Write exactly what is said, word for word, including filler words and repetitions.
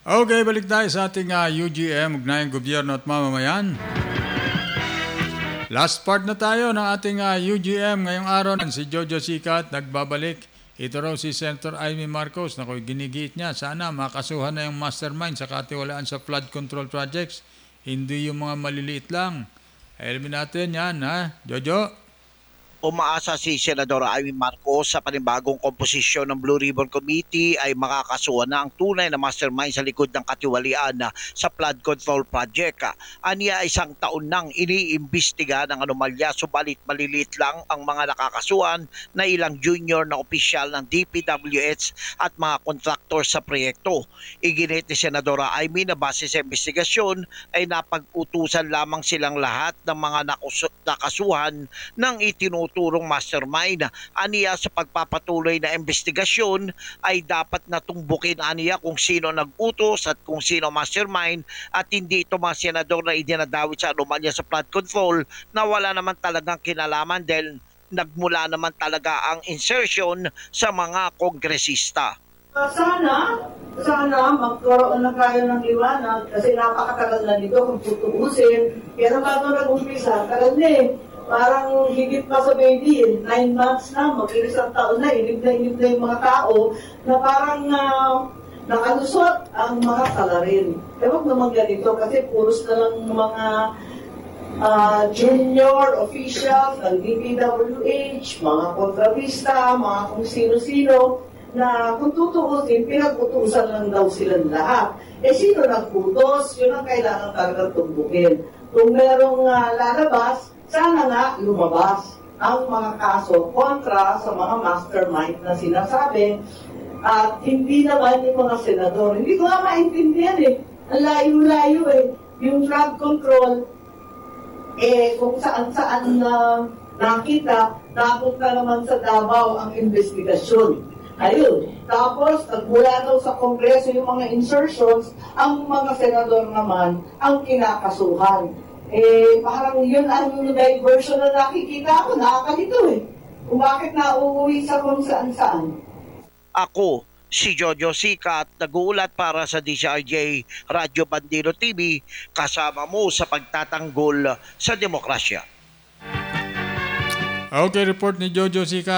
Okay, balik tayo sa ating uh, U G M, Ugnayang Gobyerno at Mamamayan. Last part na tayo ng ating uh, U G M ngayong araw. Si Jojo Sicat nagbabalik. Ito raw si Senator Amy Marcos na ko'y ginigiit niya. Sana makasuhan na yung mastermind sa katiwalaan sa flood control projects. Hindi yung mga maliliit lang. Alamin natin yan, ha? Jojo? Umaasa si Senadora Amy Marcos sa panibagong komposisyon ng Blue Ribbon Committee ay makakasuhan na ang tunay na mastermind sa likod ng katiwalian sa flood control project. Aniya isang taon nang iniimbestiga ng anomalya, subalit maliliit lang ang mga nakakasuhan na ilang junior na opisyal ng D P W H at mga kontraktor sa proyekto. Iginit ni Senadora Amy na base sa investigasyon ay napag-utusan lamang silang lahat ng mga nakasuhan ng itinutulong turong mastermind. Aniya sa pagpapatuloy na investigasyon ay dapat natumbukin aniya kung sino nag-utos at kung sino mastermind at hindi ito mga senador na idinadawit sa anomalya sa flood control na wala naman talagang kinalaman dahil nagmula naman talaga ang insertion sa mga kongresista. Uh, sana, sana magkaroon na tayo ng liwanag kasi napakatagal na nito kung tutuusin. Pero bago nag-umpisa, tagal na eh. Parang higit pa sa baby, nine months na, mag-iisang taon na, inib na inib na yung mga tao na parang uh, nakalusot ang mga salarin. E wag naman ganito kasi puros na lang mga uh, junior officials ng D P W H, mga kontrabista, mga kung sino-sino, na kung tutuusin, pinag-utusan lang daw silang lahat. Eh sino nag-utos? Yun ang kailangan talagang tumbukin. Kung merong uh, lalabas, sana nga lumabas ang mga kaso kontra sa mga mastermind na sinasabi at hindi naman yung mga senador. Hindi ko nga maintindihan eh. Ang layo-layo eh. Yung flood control, eh kung saan-saan na nakita, napunta naman sa Davao ang investigasyon. Ayun. Tapos, nagmula daw sa Kongreso yung mga insertions, ang mga senador naman ang kinakasuhan. Eh, parang yun ang diversion na nakikita ko, nakakalito eh. Kung bakit nauuwi sa kung saan-saan. Ako, si Jojo Sicat, nag-uulat para sa D C R J Radyo Bandilo T V, kasama mo sa pagtatanggol sa demokrasya. Okay, report ni Jojo Sicat.